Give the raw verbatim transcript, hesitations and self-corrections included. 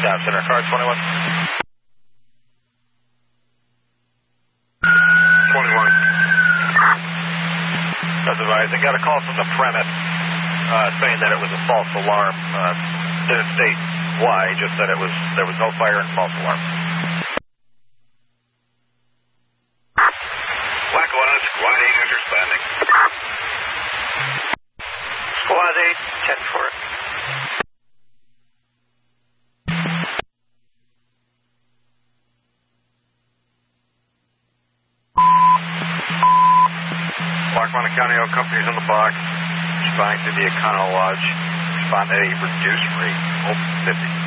Down center, car twenty-one. twenty-one. As advised, I got a call from the premise uh, saying that it was a false alarm. Uh, didn't state why, just that it was there was no fire and false alarm. Black one, Squad eight understanding. Squad eight, ten four. Lackawanna County Oil Company's on the box. Responding to the Econo Lodge. Respond at a reduced rate. Open fifty.